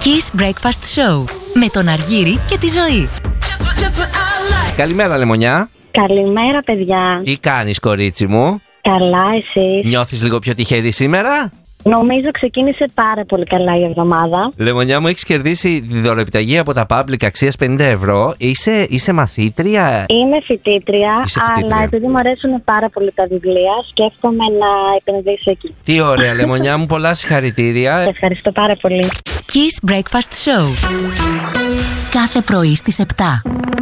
Kiss Breakfast Show με τον Αργύρη και τη Ζωή. Καλημέρα, Λεμονιά. Καλημέρα, παιδιά. Τι κάνεις, κορίτσι μου? Καλά, εσείς? Νιώθεις λίγο πιο τυχερή σήμερα? Νομίζω ξεκίνησε πάρα πολύ καλά η εβδομάδα. Λεμονιά μου, έχεις κερδίσει τη δωροεπιταγή από τα Public αξίας 50 ευρώ. Είσαι μαθήτρια? Είμαι φοιτήτρια, αλλά επειδή μου αρέσουν πάρα πολύ τα βιβλία, σκέφτομαι να επενδύσω εκεί. Τι ωραία, Λεμονιά μου, πολλά συγχαρητήρια. Σε ευχαριστώ πάρα πολύ. Kiss Breakfast Show. Κάθε πρωί στις 7.